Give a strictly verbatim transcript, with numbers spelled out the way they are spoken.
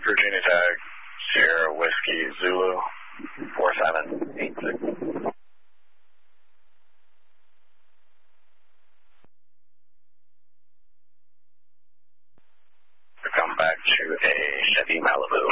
Virginia tag, Sierra Whiskey Zulu, four seven eight six. Come back to a Chevy Malibu.